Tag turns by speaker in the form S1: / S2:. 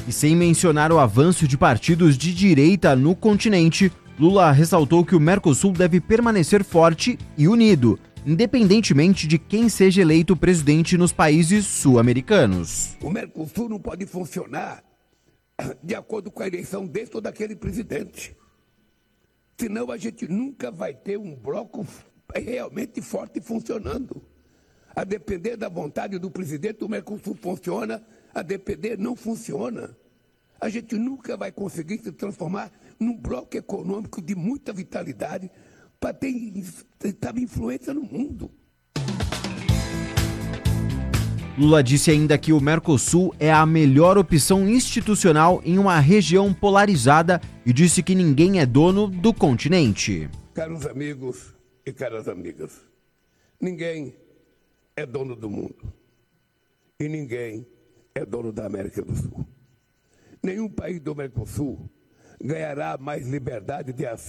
S1: E sem mencionar o avanço de partidos de direita no continente, Lula ressaltou que o Mercosul deve permanecer forte e unido, independentemente de quem seja eleito presidente nos países sul-americanos.
S2: O Mercosul não pode funcionar de acordo com a eleição desse ou daquele presidente. Senão a gente nunca vai ter um bloco realmente forte funcionando. A depender da vontade do presidente, o Mercosul funciona, a depender não funciona. A gente nunca vai conseguir se transformar num bloco econômico de muita vitalidade para ter influência no mundo.
S1: Lula disse ainda que o Mercosul é a melhor opção institucional em uma região polarizada e disse que ninguém é dono do continente.
S2: Caros amigos e caras amigas, ninguém é dono do mundo e ninguém é dono da América do Sul. Nenhum país do Mercosul ganhará mais liberdade de acesso